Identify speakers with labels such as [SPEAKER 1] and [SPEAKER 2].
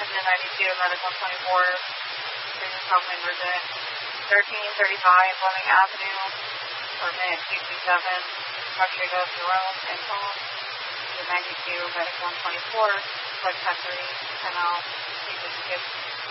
[SPEAKER 1] Engine 92, Medic 124, Business Health Emergent, 1335 Fleming Avenue, Apartment 227, Rodrigo Jerome and Home, Engine 92, Medic 124, West Country, 10 L, Chief